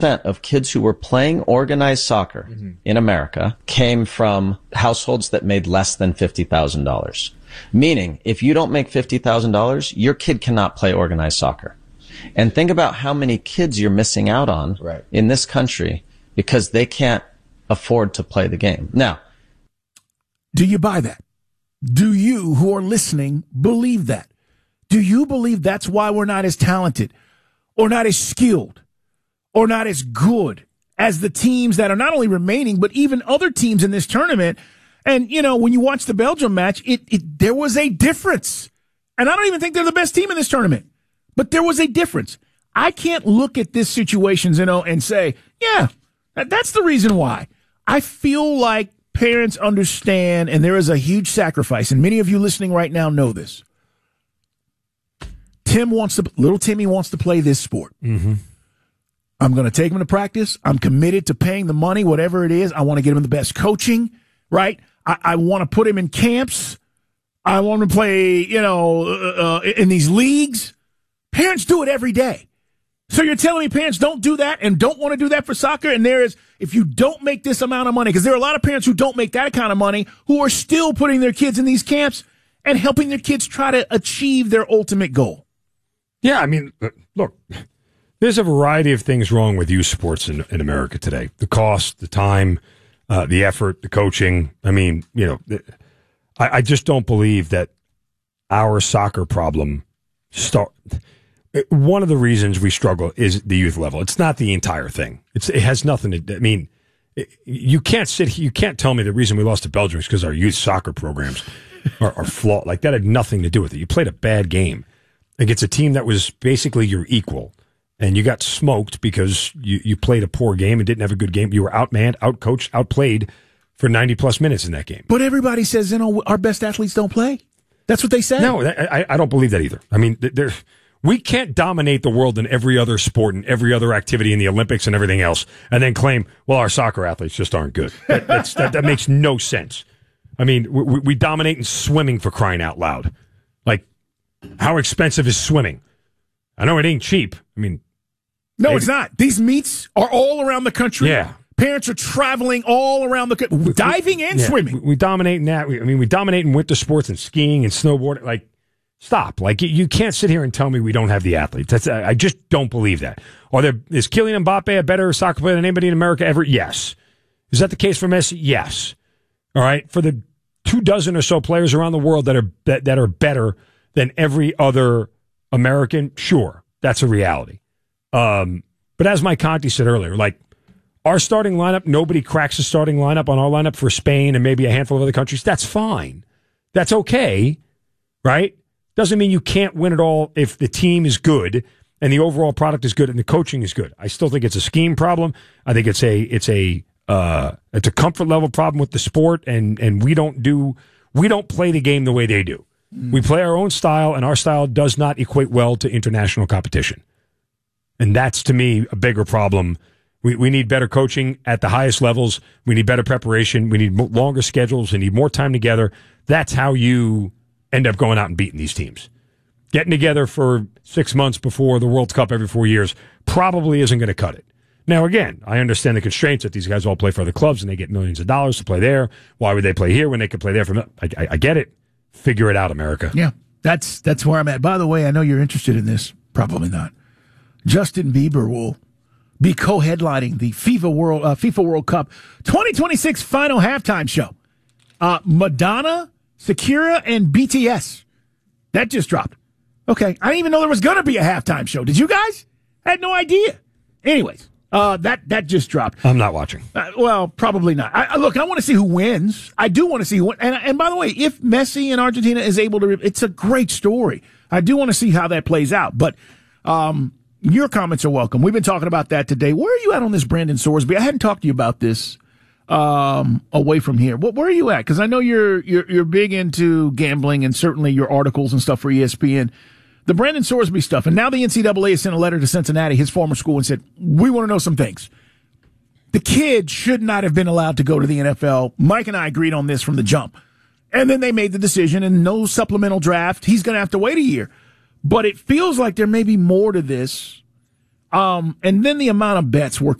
of kids who were playing organized soccer in America came from households that made less than $50,000. Meaning, if you don't make $50,000, your kid cannot play organized soccer. And think about how many kids you're missing out on in this country because they can't afford to play the game. Now, do you buy that? Do you, who are listening, believe that? Do you believe that's why we're not as talented or not as skilled or not as good as the teams that are not only remaining, but even other teams in this tournament? And, you know, when you watch the Belgium match, there was a difference. And I don't even think they're the best team in this tournament, but there was a difference. I can't look at this situation, and say, yeah, that's the reason why. I feel like parents understand, and there is a huge sacrifice, and many of you listening right now know this. Little Timmy wants to play this sport. Mm-hmm. I'm going to take him to practice. I'm committed to paying the money, whatever it is. I want to get him the best coaching, right? I want to put him in camps. I want him to play, in these leagues. Parents do it every day. So you're telling me parents don't do that and don't want to do that for soccer? And if you don't make this amount of money, because there are a lot of parents who don't make that kind of money who are still putting their kids in these camps and helping their kids try to achieve their ultimate goal. Yeah, I mean, look, there's a variety of things wrong with youth sports in America today. The cost, the time, the effort, the coaching. I mean, I just don't believe that our soccer problem one of the reasons we struggle is the youth level. It's not the entire thing. It has nothing to. I mean, you can't tell me the reason we lost to Belgium is because our youth soccer programs are flawed. Like that had nothing to do with it. You played a bad game against a team that was basically your equal, and you got smoked because you played a poor game and didn't have a good game. You were outmanned, outcoached, outplayed for 90-plus minutes in that game. But everybody says, our best athletes don't play. That's what they say. No, I don't believe that either. I mean, we can't dominate the world in every other sport and every other activity in the Olympics and everything else and then claim, well, our soccer athletes just aren't good. That makes no sense. I mean, we dominate in swimming, for crying out loud. Like, how expensive is swimming? I know it ain't cheap. I mean, no, it's not. These meets are all around the country. Yeah. Parents are traveling all around the country, diving and swimming. We dominate in that. We dominate in winter sports and skiing and snowboarding. Like, stop. Like, you can't sit here and tell me we don't have the athletes. I just don't believe that. Is Kylian Mbappe a better soccer player than anybody in America ever? Yes. Is that the case for Messi? Yes. All right. For the 24 or so players around the world that are better than every other American, sure, that's a reality. But as Mike Conti said earlier, like, our starting lineup, nobody cracks the starting lineup on our lineup for Spain and maybe a handful of other countries. That's fine. That's okay, right? Doesn't mean you can't win it all if the team is good and the overall product is good and the coaching is good. I still think it's a scheme problem. I think it's a comfort level problem with the sport, and we don't play the game the way they do. We play our own style, and our style does not equate well to international competition. And that's, to me, a bigger problem. We need better coaching at the highest levels. We need better preparation. We need longer schedules. We need more time together. That's how you end up going out and beating these teams. Getting together for 6 months before the World Cup every 4 years probably isn't going to cut it. Now, again, I understand the constraints that these guys all play for other clubs and they get millions of dollars to play there. Why would they play here when they could play there? I get it. Figure it out, America. Yeah, that's where I'm at. By the way, I know you're interested in this. Probably not. Justin Bieber will be co-headlining the FIFA World Cup 2026 final halftime show. Madonna, Shakira, and BTS. That just dropped. Okay, I didn't even know there was going to be a halftime show. Did you guys? I had no idea. Anyways, that just dropped. I'm not watching. Well, probably not. I want to see who wins. I do want to see who wins. And by the way, if Messi in Argentina is able to, it's a great story. I do want to see how that plays out. But your comments are welcome. We've been talking about that today. Where are you at on this, Brandon Sorsby? I hadn't talked to you about this away from here. Where are you at? Because I know you're big into gambling and certainly your articles and stuff for ESPN. The Brandon Sorsby stuff, and now the NCAA has sent a letter to Cincinnati, his former school, and said, we want to know some things. The kid should not have been allowed to go to the NFL. Mike and I agreed on this from the jump. And then they made the decision, and no supplemental draft. He's going to have to wait a year. But it feels like there may be more to this. And then the amount of bets were